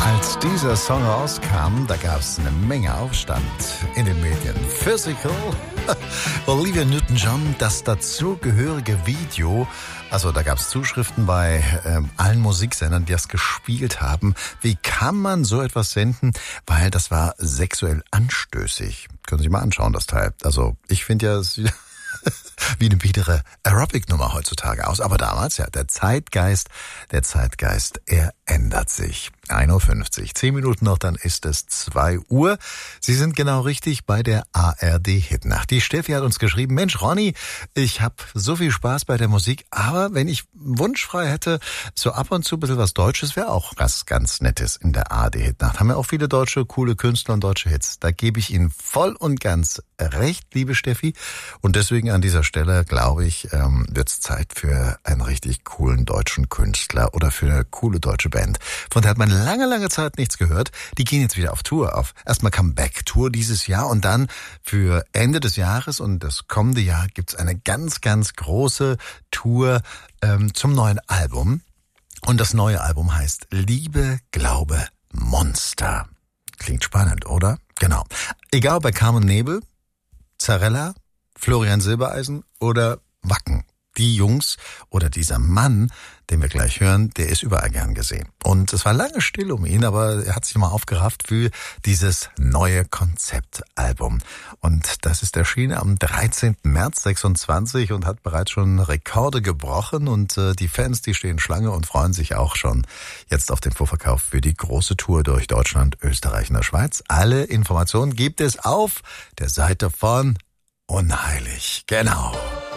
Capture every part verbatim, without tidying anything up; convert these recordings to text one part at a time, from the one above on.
Als dieser Song rauskam, da gab es eine Menge Aufstand in den Medien. Physical, Olivia Newton-John, das dazugehörige Video. Also da gab es Zuschriften bei ähm, allen Musiksendern, die das gespielt haben. Wie kann man so etwas senden? Weil das war sexuell anstößig. Können Sie sich mal anschauen, das Teil. Also ich finde ja... wie eine biedere Aerobic-Nummer heutzutage aus. Aber damals, ja, der Zeitgeist, der Zeitgeist, er ändert sich. ein Uhr fünfzig, zehn Minuten noch, dann ist es zwei Uhr. Sie sind genau richtig bei der A R D-Hitnacht. Die Steffi hat uns geschrieben, Mensch, Ronny, ich habe so viel Spaß bei der Musik, aber wenn ich wunschfrei hätte, so ab und zu ein bisschen was Deutsches, wäre auch was ganz Nettes in der A R D-Hitnacht. Haben ja auch viele deutsche, coole Künstler und deutsche Hits. Da gebe ich Ihnen voll und ganz recht, liebe Steffi. Und deswegen an dieser Stelle, glaube ich, ähm, wird es Zeit für einen richtig coolen deutschen Künstler oder für eine coole deutsche Band. Von der hat man lange, lange Zeit nichts gehört. Die gehen jetzt wieder auf Tour, auf erstmal Comeback-Tour dieses Jahr und dann für Ende des Jahres und das kommende Jahr gibt's eine ganz, ganz große Tour ähm, zum neuen Album. Und das neue Album heißt Liebe, Glaube, Monster. Klingt spannend, oder? Genau. Egal bei Carmen Nebel, Zarella, Florian Silbereisen oder Wacken. Die Jungs oder dieser Mann, den wir gleich hören, der ist überall gern gesehen. Und es war lange still um ihn, aber er hat sich mal aufgerafft für dieses neue Konzeptalbum. Und das ist erschienen am dreizehnten März sechsundzwanzig und hat bereits schon Rekorde gebrochen. Und äh, die Fans, die stehen Schlange und freuen sich auch schon jetzt auf den Vorverkauf für die große Tour durch Deutschland, Österreich und der Schweiz. Alle Informationen gibt es auf der Seite von Unheilig. Genau.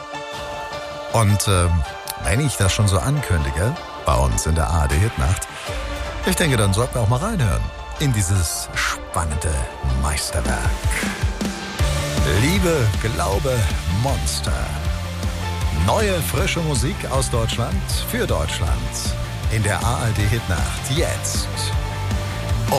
Und ähm, wenn ich das schon so ankündige, bei uns in der A R D-Hitnacht, ich denke, dann sollten wir auch mal reinhören in dieses spannende Meisterwerk. Liebe, Glaube, Monster. Neue, frische Musik aus Deutschland für Deutschland in der A R D-Hitnacht. Jetzt